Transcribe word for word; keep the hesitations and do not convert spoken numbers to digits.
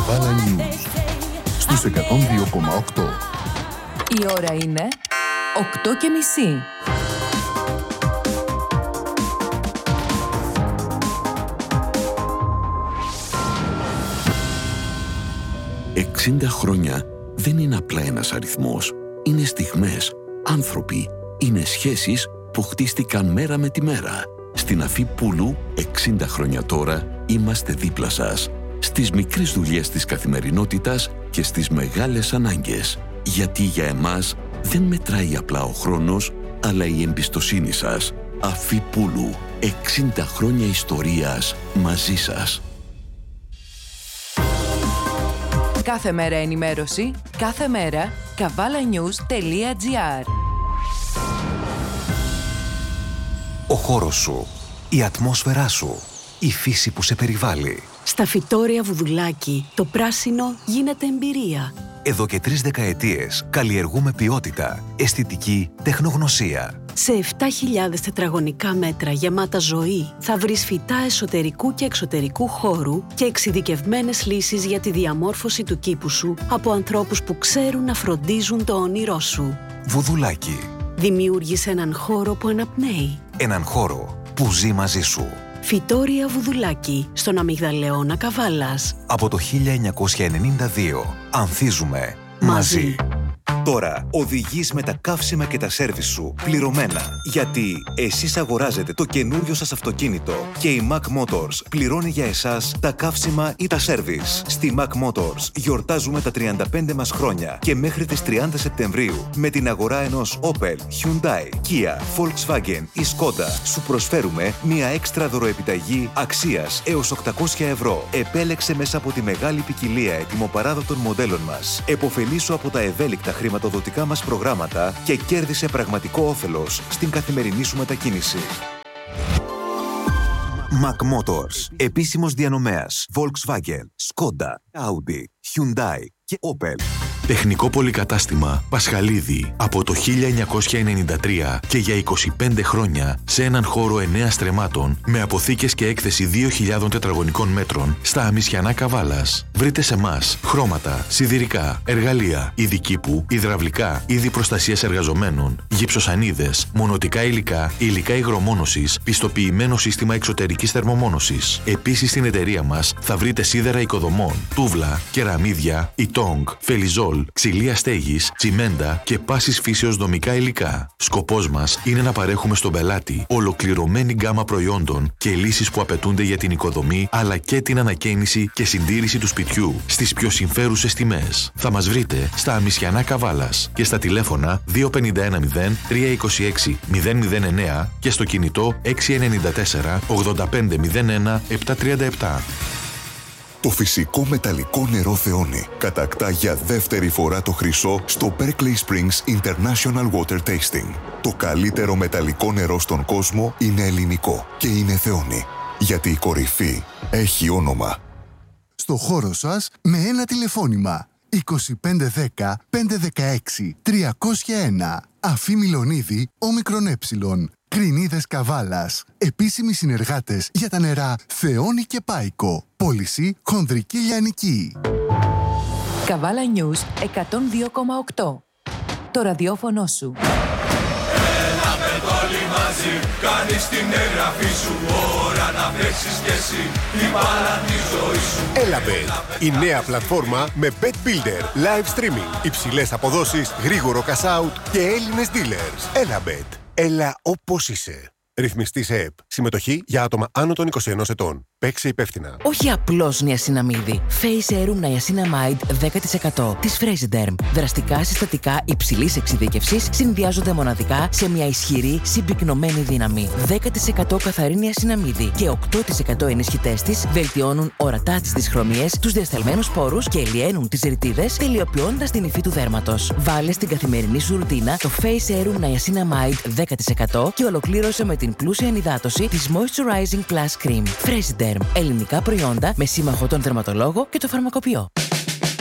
Καβάλα News στους εκατόν δύο κόμμα οκτώ. Η ώρα είναι οκτώ και μισή. εξήντα χρόνια δεν είναι απλά ένας αριθμός. Είναι στιγμές, άνθρωποι, είναι σχέσεις που χτίστηκαν μέρα με τη μέρα. Στην Αφή Πούλου, εξήντα χρόνια τώρα, είμαστε δίπλα σας. Στις μικρές δουλειές της καθημερινότητας και στις μεγάλες ανάγκες. Γιατί για εμάς δεν μετράει απλά ο χρόνος, αλλά η εμπιστοσύνη σας. Αφή Πούλου, εξήντα χρόνια ιστορίας μαζί σας. Κάθε μέρα ενημέρωση, κάθε μέρα καβάλα-news τελεία τζι άρ. Ο χώρος σου, η ατμόσφαιρά σου, η φύση που σε περιβάλλει. Στα φυτόρια Βουδουλάκη, το πράσινο γίνεται εμπειρία. Εδώ και τρεις δεκαετίες καλλιεργούμε ποιότητα, αισθητική, τεχνογνωσία. Σε επτά χιλιάδες τετραγωνικά μέτρα γεμάτα ζωή θα βρεις φυτά εσωτερικού και εξωτερικού χώρου και εξειδικευμένες λύσεις για τη διαμόρφωση του κήπου σου από ανθρώπους που ξέρουν να φροντίζουν το όνειρό σου. Βουδουλάκη. Δημιούργησε έναν χώρο που αναπνέει. Έναν χώρο που ζει μαζί σου. Φυτόρια Βουδουλάκη, στον Αμυγδαλεώνα Καβάλας. Από το χίλια εννιακόσια ενενήντα δύο ανθίζουμε μαζί. μαζί. Τώρα οδηγείς με τα καύσιμα και τα σέρβις σου πληρωμένα. Γιατί εσείς αγοράζετε το καινούριο σας αυτοκίνητο και η Mac Motors πληρώνει για εσάς τα καύσιμα ή τα σέρβις. Στη Mac Motors γιορτάζουμε τα τριάντα πέντε μας χρόνια και μέχρι τις τριάντα Σεπτεμβρίου με την αγορά ενός Opel, Hyundai, Kia, Volkswagen ή Skoda σου προσφέρουμε μια έξτρα δωροεπιταγή αξίας έως οκτακόσια ευρώ. Επέλεξε μέσα από τη μεγάλη ποικιλία ετοιμοπαράδοτων μοντέλων μας. Εποφελήσου από τα ευέλικτα χρηματοδοτικά μας προγράμματα και κέρδισε πραγματικό όφελος στην καθημερινή σου μετακίνηση. Mac Motors. Επίσημος διανομέας Volkswagen, Skoda, Audi, Hyundai και Opel. Τεχνικό πολυκατάστημα Πασχαλίδη από το χίλια εννιακόσια ενενήντα τρία και για είκοσι πέντε χρόνια σε έναν χώρο εννέα στρεμμάτων με αποθήκες και έκθεση δύο χιλιάδων τετραγωνικών μέτρων στα Αμισιανά Καβάλας. Βρείτε σε μας χρώματα, σιδηρικά, εργαλεία, είδη κήπου, υδραυλικά, είδη προστασίας εργαζομένων, γυψοσανίδες, μονοτικά υλικά, υλικά υγρομόνωσης, πιστοποιημένο σύστημα εξωτερικής θερμομόνωσης. Επίσης στην εταιρεία μας θα βρείτε σίδερα οικοδομών, τούβλα, κεραμίδια, ιτόγκ, φελιζόλ, ξυλία στέγης, τσιμέντα και πάσης φύσεως δομικά υλικά. Σκοπός μας είναι να παρέχουμε στον πελάτη ολοκληρωμένη γκάμα προϊόντων και λύσεις που απαιτούνται για την οικοδομή αλλά και την ανακαίνιση και συντήρηση του σπιτιού στις πιο συμφέρουσες τιμές. Θα μας βρείτε στα Αμισιανά Καβάλας και στα τηλέφωνα δύο πέντε ένα μηδέν τρία είκοσι έξι μηδέν μηδέν εννέα και στο κινητό έξι εννιά τέσσερα ογδόντα πέντε μηδέν ένα επτά τριάντα επτά. Το φυσικό μεταλλικό νερό Θεόνι κατακτά για δεύτερη φορά το χρυσό στο Berkeley Springs International Water Tasting. Το καλύτερο μεταλλικό νερό στον κόσμο είναι ελληνικό και είναι Θεόνι. Γιατί η κορυφή έχει όνομα. Στο χώρο σας με ένα τηλεφώνημα. είκοσι πέντε δέκα πεντακόσια δεκαέξι τριακόσια ένα. Αφή Μιλονίδη, όμικρον έψιλον. Κρινίδες Καβάλας. Επίσημοι συνεργάτες για τα νερά Θεόνι και Πάικο. Πώληση χονδρική λιανική. Καβάλα News εκατόν δύο κόμμα οκτώ. Το ραδιόφωνο σου. Έλα με όλοι μαζί, κάνεις την εγγραφή σου. Ώρα να παίξεις κι εσύ την μπάλα τη ζωή σου. Elabet, η νέα πλατφόρμα με Bet Builder, live streaming, υψηλές αποδόσεις, γρήγορο cash out και Έλληνες dealers. Elabet. Έλα όπως είσαι. Ρυθμιστή σε ΕΠ. Συμμετοχή για άτομα άνω των είκοσι ενός ετών. Παίξε υπεύθυνα. Όχι απλώς νιασιναμίδι. Face Serum Niacinamide δέκα τοις εκατό της Frasiderm. Δραστικά συστατικά υψηλής εξειδίκευσης συνδυάζονται μοναδικά σε μια ισχυρή συμπυκνωμένη δύναμη. δέκα τοις εκατό καθαρή νιασιναμίδι και οκτώ τοις εκατό ενισχυτές της βελτιώνουν ορατά τις δυσχρωμίες, τους διασταλμένους πόρους και ελιαίνουν τις ρητίδες, τελειοποιώντας την υφή του δέρματος. Βάλε στην καθημερινή σου ρουτίνα το Face Serum Niacinamide δέκα τοις εκατό και ολοκλήρωσε με την πλούσια ενυδάτωση της Moisturizing Plus Cream. Frasiderm. Ελληνικά προϊόντα με σύμμαχο τον δερματολόγο και το φαρμακοποιό.